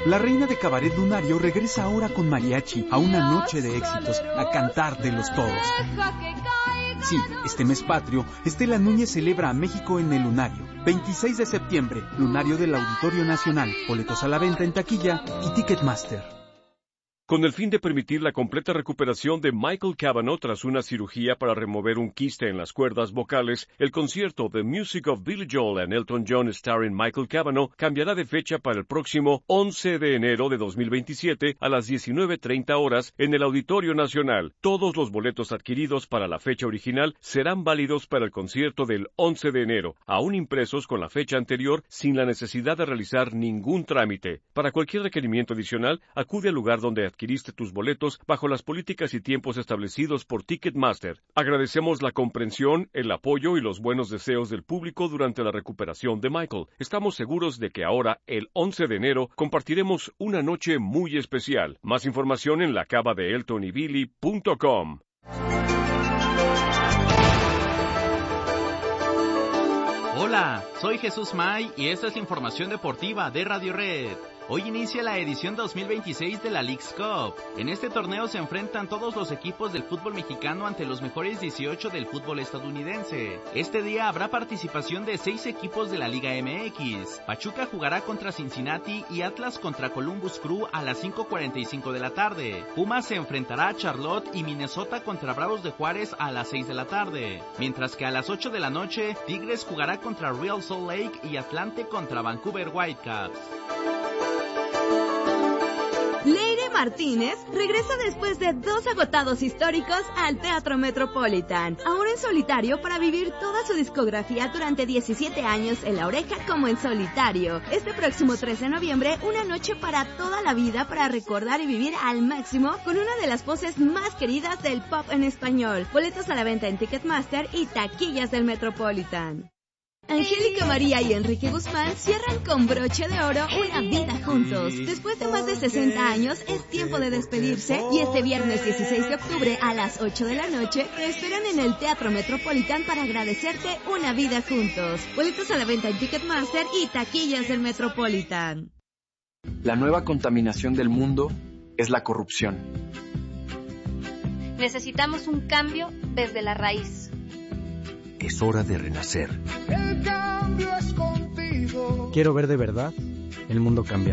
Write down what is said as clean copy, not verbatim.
La reina de cabaret lunario regresa ahora con mariachi a una noche de éxitos, a cantártelos todos. Sí, este mes patrio, Estela Núñez celebra a México en el Lunario. 26 de septiembre, Lunario del Auditorio Nacional. Boletos a la venta en taquilla y Ticketmaster. Con el fin de permitir la completa recuperación de Michael Cavanaugh tras una cirugía para remover un quiste en las cuerdas vocales, el concierto The Music of Billy Joel and Elton John starring Michael Cavanaugh cambiará de fecha para el próximo 11 de enero de 2027 a las 19:30 horas en el Auditorio Nacional. Todos los boletos adquiridos para la fecha original serán válidos para el concierto del 11 de enero, aún impresos con la fecha anterior sin la necesidad de realizar ningún trámite. Para cualquier requerimiento adicional, acude al lugar donde adquiriste tus boletos bajo las políticas y tiempos establecidos por Ticketmaster. Agradecemos la comprensión, el apoyo y los buenos deseos del público durante la recuperación de Michael. Estamos seguros de que ahora, el 11 de enero, compartiremos una noche muy especial. Más información en lacavadeeltonybilly.com. Hola, soy Jesús May y esta es la información deportiva de Radio Red. Hoy inicia la edición 2026 de la Leagues Cup. En este torneo se enfrentan todos los equipos del fútbol mexicano ante los mejores 18 del fútbol estadounidense. Este día habrá participación de 6 equipos de la Liga MX. Pachuca jugará contra Cincinnati y Atlas contra Columbus Crew a las 5:45 de la tarde. Pumas se enfrentará a Charlotte y Minnesota contra Bravos de Juárez a las 6 de la tarde. Mientras que a las 8 de la noche, Tigres jugará contra Real Salt Lake y Atlante contra Vancouver Whitecaps. Leire Martínez regresa después de 2 agotados históricos al Teatro Metropolitan, ahora en solitario para vivir toda su discografía durante 17 años en La Oreja como en solitario. Este próximo 13 de noviembre, una noche para toda la vida para recordar y vivir al máximo con una de las voces más queridas del pop en español. Boletos a la venta en Ticketmaster y taquillas del Metropolitan. Angélica María y Enrique Guzmán cierran con broche de oro una vida juntos. Después de más de 60 años, es tiempo de despedirse y este viernes 16 de octubre a las 8 de la noche te esperan en el Teatro Metropolitan para agradecerte una vida juntos. Boletos a la venta en Ticketmaster y taquillas del Metropolitan. La nueva contaminación del mundo es la corrupción. Necesitamos un cambio desde la raíz. Es hora de renacer. El cambio es contigo. Quiero ver de verdad el mundo cambiar.